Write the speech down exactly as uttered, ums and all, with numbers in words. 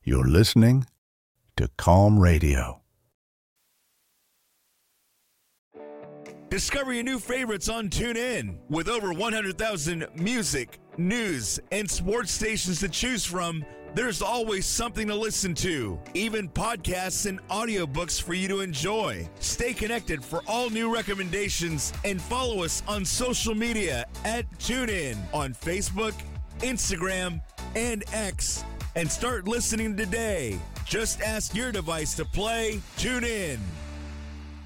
You're listening to Calm Radio. Discover your new favorites on TuneIn. With over one hundred thousand music, news, and sports stations to choose from, there's always something to listen to. Even podcasts and audiobooks for you to enjoy. Stay connected for all new recommendations and follow us on social media at TuneIn on Facebook, Instagram, and X. And start listening today. Just ask your device to play TuneIn.